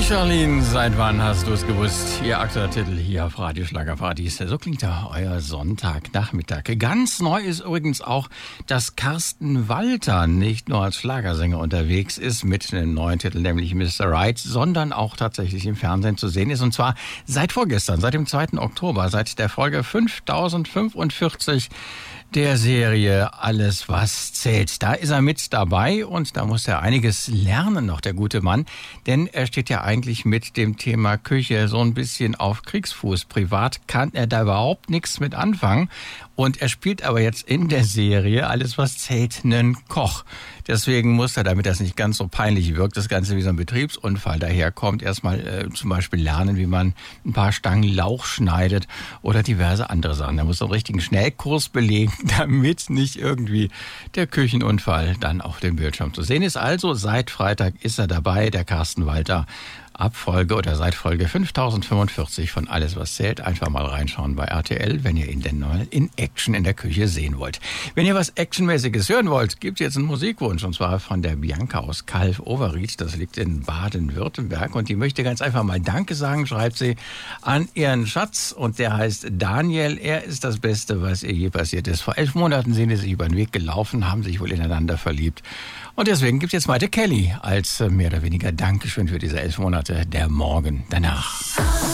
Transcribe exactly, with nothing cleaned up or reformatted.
Charlene, seit wann hast du es gewusst? Ihr aktueller Titel hier auf Radio Schlagerpartys. So klingt ja euer Sonntagnachmittag. Ganz neu ist übrigens auch, dass Carsten Walter nicht nur als Schlagersänger unterwegs ist mit einem neuen Titel, nämlich Mister Right, sondern auch tatsächlich im Fernsehen zu sehen ist. Und zwar seit vorgestern, seit dem zweiten Oktober, seit der Folge fünftausendfünfundvierzig der Serie Alles, was zählt. Da ist er mit dabei und da muss er einiges lernen noch, der gute Mann. Denn er steht ja eigentlich mit dem Thema Küche so ein bisschen auf Kriegsfuß. Privat kann er da überhaupt nichts mit anfangen. Und er spielt aber jetzt in der Serie Alles, was zählt, einen Koch. Deswegen muss er, damit das nicht ganz so peinlich wirkt, das Ganze wie so ein Betriebsunfall daherkommt, erstmal äh, zum Beispiel lernen, wie man ein paar Stangen Lauch schneidet oder diverse andere Sachen. Er muss so einen richtigen Schnellkurs belegen, damit nicht irgendwie der Küchenunfall dann auf dem Bildschirm zu sehen ist. Also seit Freitag ist er dabei, der Carsten Walter. Ab Folge oder seit Folge fünftausendfünfundvierzig von Alles, was zählt. Einfach mal reinschauen bei R T L, wenn ihr ihn denn mal in Action in der Küche sehen wollt. Wenn ihr was Actionmäßiges hören wollt, gibt es jetzt einen Musikwunsch. Und zwar von der Bianca aus Kalf-Overried. Das liegt in Baden-Württemberg. Und die möchte ganz einfach mal Danke sagen, schreibt sie, an ihren Schatz. Und der heißt Daniel. Er ist das Beste, was ihr je passiert ist. Vor elf Monaten sind sie sich über den Weg gelaufen, haben sich wohl ineinander verliebt. Und deswegen gibt es jetzt Maite Kelly als mehr oder weniger Dankeschön für diese elf Monate, der Morgen danach.